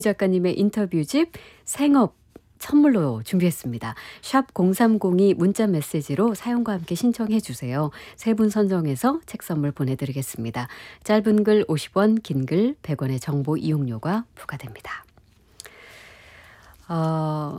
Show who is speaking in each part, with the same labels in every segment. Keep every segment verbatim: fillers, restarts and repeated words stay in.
Speaker 1: 작가님의 인터뷰집 생업 선물로 준비했습니다. 샵 공삼공이 문자 메시지로 사연과 함께 신청해 주세요. 세 분 선정해서 책 선물 보내드리겠습니다. 짧은 글 오십 원, 긴 글 백 원의 정보 이용료가 부과됩니다. 어,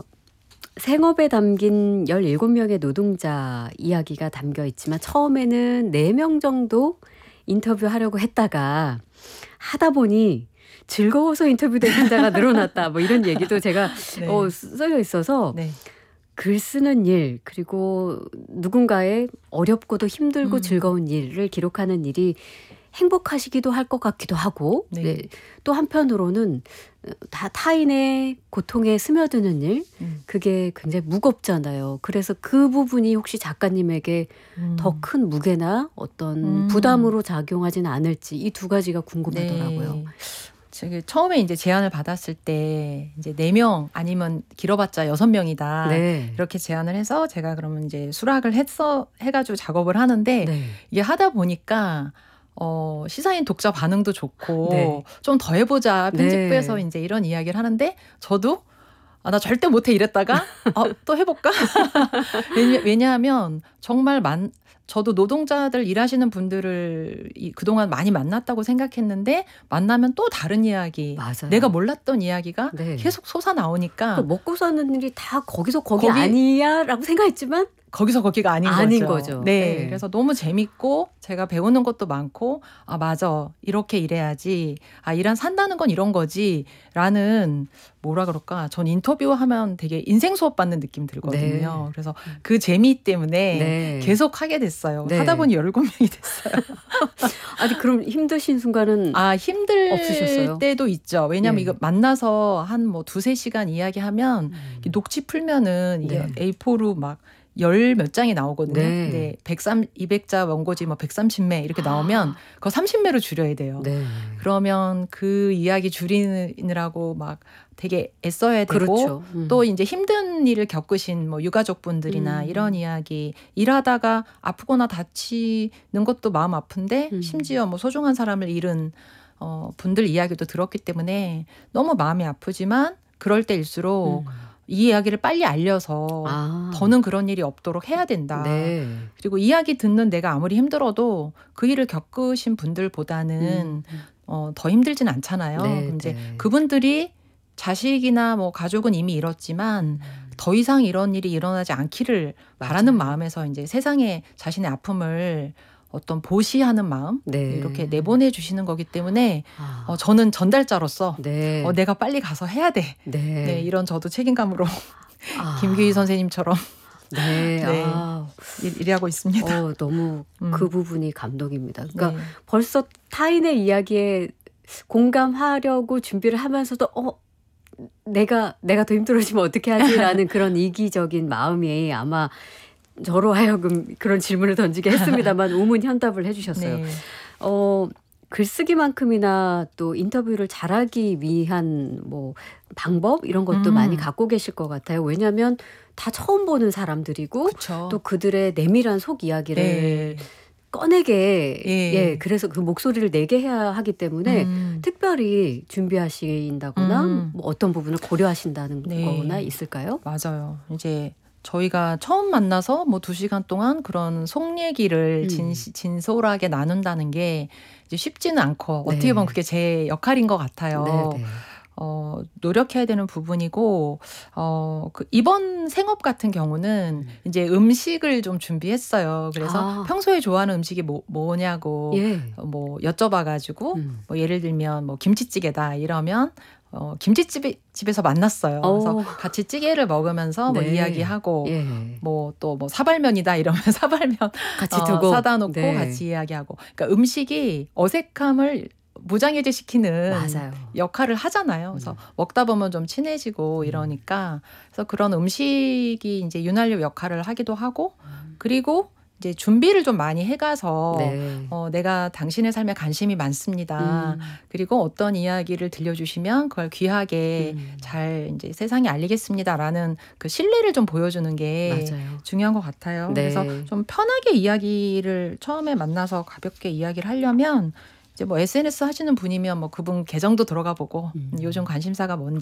Speaker 1: 생업에 담긴 열일곱 명의 노동자 이야기가 담겨 있지만 처음에는 네 명 정도 인터뷰하려고 했다가 하다 보니 즐거워서 인터뷰된 자가 늘어났다. 뭐 이런 얘기도 제가
Speaker 2: 네.
Speaker 1: 어, 써져 있어서
Speaker 2: 네.
Speaker 1: 글 쓰는 일 그리고 누군가의 어렵고도 힘들고
Speaker 2: 음.
Speaker 1: 즐거운 일을 기록하는 일이 행복하시기도 할 것 같기도 하고
Speaker 2: 네.
Speaker 1: 네. 또 한편으로는 다 타인의 고통에 스며드는 일
Speaker 2: 음.
Speaker 1: 그게 굉장히 무겁잖아요. 그래서 그 부분이 혹시 작가님에게
Speaker 2: 음.
Speaker 1: 더 큰 무게나 어떤
Speaker 2: 음.
Speaker 1: 부담으로 작용하지는 않을지 이 두 가지가 궁금하더라고요.
Speaker 2: 네. 저기 처음에 이제 제안을 받았을 때 이제 네 명 아니면 길어봤자 여섯 명이다.
Speaker 1: 네.
Speaker 2: 이렇게 제안을 해서 제가 그러면 이제 수락을 했어 해가지고 작업을 하는데
Speaker 1: 네.
Speaker 2: 이게 하다 보니까 어, 시사인 독자 반응도 좋고
Speaker 1: 네.
Speaker 2: 좀 더 해보자 편집부에서
Speaker 1: 네.
Speaker 2: 이제 이런 이야기를 하는데 저도 아, 나 절대 못해 이랬다가 어, 또 해볼까? 왜냐, 왜냐하면 정말 만 저도 노동자들 일하시는 분들을 이, 그동안 많이 만났다고 생각했는데 만나면 또 다른 이야기
Speaker 1: 맞아요.
Speaker 2: 내가 몰랐던 이야기가
Speaker 1: 네.
Speaker 2: 계속 솟아나오니까
Speaker 1: 그 먹고 사는 일이 다 거기서 거기,
Speaker 2: 거기-
Speaker 1: 아니야 라고 생각했지만
Speaker 2: 거기서 거기가 아닌,
Speaker 1: 아닌
Speaker 2: 거죠.
Speaker 1: 거죠.
Speaker 2: 네,
Speaker 1: 네.
Speaker 2: 그래서 너무 재밌고 제가 배우는 것도 많고 아 맞아 이렇게 일해야지 아 일한 산다는 건 이런 거지 라는 뭐라 그럴까 전 인터뷰하면 되게 인생 수업 받는 느낌 들거든요.
Speaker 1: 네.
Speaker 2: 그래서 그 재미 때문에
Speaker 1: 네.
Speaker 2: 계속 하게 됐어요.
Speaker 1: 네.
Speaker 2: 하다 보니 열일곱 명이 됐어요.
Speaker 1: 아니 그럼 힘드신 순간은
Speaker 2: 아 힘들
Speaker 1: 없으셨어요?
Speaker 2: 때도 있죠. 왜냐하면
Speaker 1: 예.
Speaker 2: 이거 만나서 한 뭐 두세 시간 이야기하면
Speaker 1: 음.
Speaker 2: 녹취 풀면은 이게
Speaker 1: 네.
Speaker 2: 에이포로 막 열 몇 장이 나오거든요.
Speaker 1: 네.
Speaker 2: 근데 백삼, 이백 자 원고지 뭐 백삼십 매 이렇게 나오면 그거 삼십 매로 줄여야 돼요.
Speaker 1: 네.
Speaker 2: 그러면 그 이야기 줄이느라고 막 되게 애써야 되고
Speaker 1: 그렇죠. 음.
Speaker 2: 또 이제 힘든 일을 겪으신 뭐 유가족분들이나
Speaker 1: 음.
Speaker 2: 이런 이야기 일하다가 아프거나 다치는 것도 마음 아픈데
Speaker 1: 음.
Speaker 2: 심지어 뭐 소중한 사람을 잃은 어, 분들 이야기도 들었기 때문에 너무 마음이 아프지만 그럴 때일수록
Speaker 1: 음.
Speaker 2: 이 이야기를 빨리 알려서
Speaker 1: 아.
Speaker 2: 더는 그런 일이 없도록 해야 된다.
Speaker 1: 네.
Speaker 2: 그리고 이야기 듣는 내가 아무리 힘들어도 그 일을 겪으신 분들보다는
Speaker 1: 음.
Speaker 2: 어, 더 힘들진 않잖아요.
Speaker 1: 네,
Speaker 2: 그럼 이제
Speaker 1: 네.
Speaker 2: 그분들이 자식이나 뭐 가족은 이미 잃었지만 더 이상 이런 일이 일어나지 않기를 바라는
Speaker 1: 맞아요.
Speaker 2: 마음에서 이제 세상에 자신의 아픔을 어떤 보시하는 마음
Speaker 1: 네.
Speaker 2: 이렇게 내보내 주시는 거기 때문에
Speaker 1: 아.
Speaker 2: 어, 저는 전달자로서
Speaker 1: 네.
Speaker 2: 어, 내가 빨리 가서 해야 돼.
Speaker 1: 네.
Speaker 2: 네, 이런 저도 책임감으로
Speaker 1: 아.
Speaker 2: 김규희 선생님처럼
Speaker 1: 네.
Speaker 2: 네.
Speaker 1: 아.
Speaker 2: 일, 일하고 있습니다.
Speaker 1: 어, 너무
Speaker 2: 음.
Speaker 1: 그 부분이 감동입니다. 그러니까
Speaker 2: 네.
Speaker 1: 벌써 타인의 이야기에 공감하려고 준비를 하면서도 어 내가 내가 더 힘들어지면 어떻게 하지라는 그런 이기적인 마음이 아마 저로 하여금 그런 질문을 던지게 했습니다만 우문현답을 해주셨어요.
Speaker 2: 네.
Speaker 1: 어, 글쓰기만큼이나 또 인터뷰를 잘하기 위한 뭐 방법 이런 것도
Speaker 2: 음.
Speaker 1: 많이 갖고 계실 것 같아요. 왜냐하면 다 처음 보는 사람들이고
Speaker 2: 그쵸.
Speaker 1: 또 그들의 내밀한 속 이야기를
Speaker 2: 네.
Speaker 1: 꺼내게
Speaker 2: 예.
Speaker 1: 예 그래서 그 목소리를 내게 해야 하기 때문에
Speaker 2: 음.
Speaker 1: 특별히 준비하신다거나
Speaker 2: 음.
Speaker 1: 뭐 어떤 부분을 고려하신다는
Speaker 2: 네.
Speaker 1: 거나 있을까요?
Speaker 2: 맞아요. 이제 저희가 처음 만나서 뭐 두 시간 동안 그런 속 얘기를
Speaker 1: 음.
Speaker 2: 진, 진솔하게 나눈다는 게 이제 쉽지는 않고
Speaker 1: 네.
Speaker 2: 어떻게 보면 그게 제 역할인 것 같아요.
Speaker 1: 네, 네.
Speaker 2: 어, 노력해야 되는 부분이고, 어, 그 이번 생업 같은 경우는
Speaker 1: 음.
Speaker 2: 이제 음식을 좀 준비했어요. 그래서
Speaker 1: 아.
Speaker 2: 평소에 좋아하는 음식이 뭐, 뭐냐고
Speaker 1: 예.
Speaker 2: 어, 뭐 여쭤봐가지고,
Speaker 1: 음.
Speaker 2: 뭐 예를 들면 뭐 김치찌개다 이러면 어, 김치집에, 집에서 만났어요. 그래서
Speaker 1: 오.
Speaker 2: 같이 찌개를 먹으면서 뭐
Speaker 1: 네.
Speaker 2: 이야기하고,
Speaker 1: 예.
Speaker 2: 뭐 또 뭐 사발면이다 이러면 사발면
Speaker 1: 같이
Speaker 2: 어,
Speaker 1: 두고
Speaker 2: 사다 놓고
Speaker 1: 네.
Speaker 2: 같이 이야기하고. 그러니까 음식이 어색함을 무장해제시키는
Speaker 1: 맞아요.
Speaker 2: 역할을 하잖아요. 그래서
Speaker 1: 음.
Speaker 2: 먹다 보면 좀 친해지고 이러니까 그래서 그런 음식이 이제 윤활유 역할을 하기도 하고
Speaker 1: 음.
Speaker 2: 그리고 이제 준비를 좀 많이 해가서
Speaker 1: 네.
Speaker 2: 어, 내가 당신의 삶에 관심이 많습니다.
Speaker 1: 음.
Speaker 2: 그리고 어떤 이야기를 들려주시면 그걸 귀하게
Speaker 1: 음.
Speaker 2: 잘 이제 세상에 알리겠습니다라는 그 신뢰를 좀 보여주는 게
Speaker 1: 맞아요.
Speaker 2: 중요한 것 같아요.
Speaker 1: 네.
Speaker 2: 그래서 좀 편하게 이야기를 처음에 만나서 가볍게 이야기를 하려면 이제 뭐 에스엔에스 하시는 분이면 뭐 그분 계정도 들어가 보고
Speaker 1: 음.
Speaker 2: 요즘 관심사가 뭔지